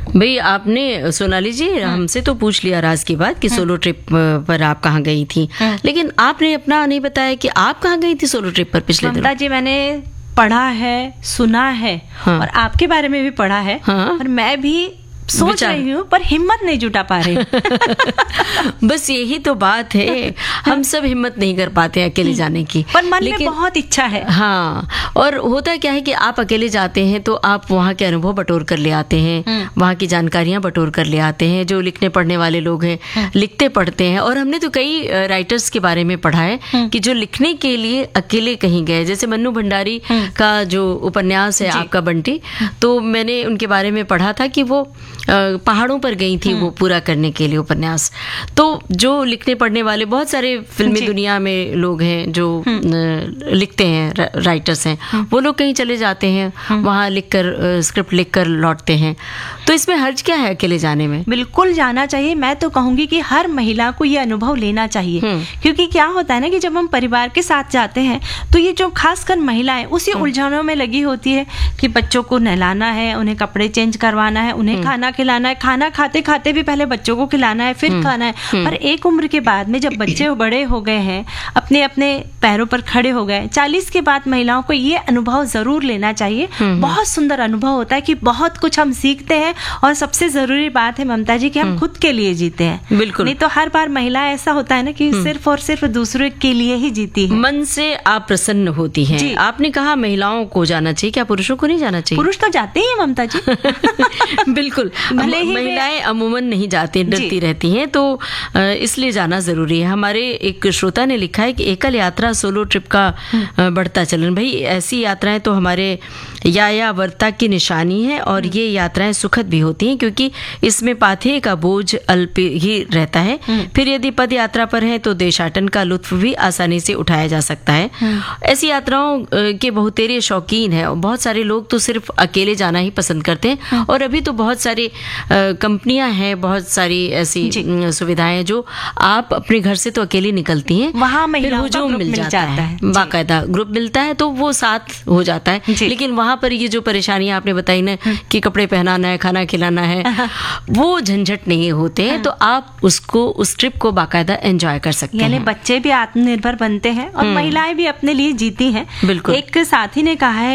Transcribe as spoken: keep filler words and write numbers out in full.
भाई आपने सोनाली जी हमसे तो पूछ लिया राज की बात कि सोलो ट्रिप पर आप कहाँ गई थी, लेकिन आपने अपना नहीं बताया कि आप कहाँ गई थी सोलो ट्रिप पर पिछले दिनों। ममता जी मैंने पढ़ा है, सुना है, हाँ। और आपके बारे में भी पढ़ा है, हाँ। और मैं भी सोच रही हूँ पर हिम्मत नहीं जुटा पा रही। बस यही तो बात है, हम सब हिम्मत नहीं कर पाते अकेले जाने की, पर मन में बहुत इच्छा है। हाँ, और होता क्या है कि आप अकेले जाते हैं तो आप वहाँ के अनुभव बटोर कर ले आते हैं, वहाँ की जानकारियां बटोर कर ले आते हैं। जो लिखने पढ़ने वाले लोग हैं लिखते पढ़ते हैं, और हमने तो कई राइटर्स के बारे में पढ़ा है कि जो लिखने के लिए अकेले कहीं गए, जैसे मन्नू भंडारी का जो उपन्यास है आपका बंटी, तो मैंने उनके बारे में पढ़ा था कि वो पहाड़ों पर गई थी वो पूरा करने के लिए उपन्यास। तो जो लिखने पढ़ने वाले बहुत सारे फिल्मी दुनिया में लोग हैं जो लिखते हैं, राइटर्स हैं, वो लोग कहीं चले जाते हैं, वहाँ लिखकर स्क्रिप्ट लिखकर लौटते हैं। तो इसमें हर्ज क्या है अकेले जाने में? बिल्कुल जाना चाहिए। मैं तो कहूंगी कि हर महिला को ये अनुभव लेना चाहिए, क्योंकि क्या होता है ना कि जब हम परिवार के साथ जाते हैं तो ये जो खासकर महिलाएं उसी उलझनों में लगी होती है कि बच्चों को नहलाना है, उन्हें कपड़े चेंज करवाना है, उन्हें खाना खिलाना है, खाना खाते खाते भी पहले बच्चों को खिलाना है, फिर खाना है। पर एक उम्र के बाद में जब बच्चे बड़े हो गए हैं, अपने अपने पैरों पर खड़े हो गए, चालीस के बाद महिलाओं को ये अनुभव जरूर लेना चाहिए। बहुत सुंदर अनुभव होता है कि बहुत कुछ हम सीखते हैं, और सबसे जरूरी बात है ममता जी कि हम खुद के लिए जीते हैं। बिल्कुल, नहीं तो हर बार महिला ऐसा होता है ना कि सिर्फ और सिर्फ दूसरे के लिए ही जीती है। मन से आप प्रसन्न होती हैं। आपने कहा महिलाओं को जाना चाहिए, क्या पुरुषों को नहीं जाना चाहिए? पुरुष तो जाते ही हैं ममता जी। बिल्कुल, महिलाएं अमूमन नहीं जाती, डरती रहती हैं, तो इसलिए जाना जरूरी है। हमारे एक श्रोता ने लिखा है कि एकल यात्रा सोलो ट्रिप का बढ़ता चलन। भाई ऐसी यात्राएं तो हमारे यायावर्ता की निशानी है, और ये यात्राएं सुखद भी होती हैं क्योंकि इसमें पाथेय का बोझ अल्प ही रहता है। फिर यदि पद यात्रा पर है तो देशाटन का लुत्फ भी आसानी से उठाया जा सकता है। ऐसी यात्राओं के बहुतेरे शौकीन है, बहुत सारे लोग तो सिर्फ अकेले जाना ही पसंद करते हैं, और अभी तो बहुत सारी कंपनियां हैं, बहुत सारी ऐसी सुविधाएं जो आप अपने घर से तो अकेले निकलती हैं, वहाँ महिलाओं जो मिल, मिल जाता, जाता है, है। बाकायदा ग्रुप मिलता है, तो वो साथ हो जाता है। लेकिन वहां पर ये जो परेशानियां आपने बताई ना कि कपड़े पहनाना है, खाना खिलाना है, वो झंझट नहीं होते हैं, तो आप उसको उस ट्रिप को बाकायदा एंजॉय कर सकते हैं। यानी बच्चे भी आत्मनिर्भर बनते हैं और महिलाएं भी अपने लिए जीती हैं। बिल्कुल। एक साथी ने कहा है